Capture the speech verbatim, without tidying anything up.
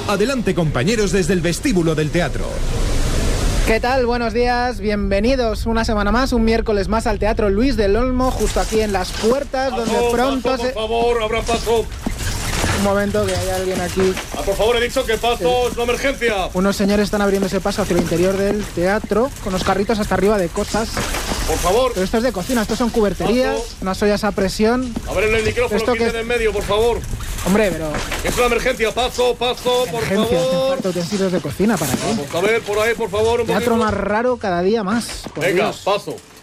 Adelante, compañeros, desde el vestíbulo del teatro. ¿Qué tal? Buenos días, bienvenidos una semana más, un miércoles más al Teatro Luis del Olmo, justo aquí en las puertas, paso, donde pronto paso, se... por favor, abra paso. Un momento, que hay alguien aquí. Ah, por favor, he dicho que paso, sí. Es una emergencia. Unos señores están abriendo ese paso hacia el interior del teatro, con los carritos hasta arriba de cosas. Por favor. Pero esto es de cocina, estos son cuberterías, paso. Unas ollas a presión. A ver el micrófono, esto que de en medio, por favor. Hombre, pero... Es una emergencia, paso, paso, por emergencia, favor. Hacen falta utensilios de cocina, ¿para qué? Vamos a ver, por ahí, por favor, un Teatro poquito. más raro cada día más. Venga, Dios. paso.